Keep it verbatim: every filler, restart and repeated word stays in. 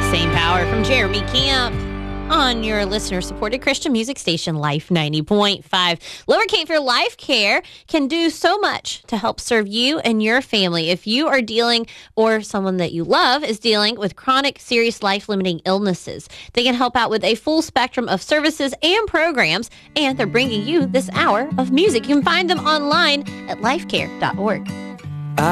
Same Power from Jeremy Camp on your listener-supported Christian music station, Life ninety point five. Lower Canfield Life Care can do so much to help serve you and your family. If you are dealing, or someone that you love is dealing with chronic, serious, life-limiting illnesses, they can help out with a full spectrum of services and programs, and they're bringing you this hour of music. You can find them online at life care dot org.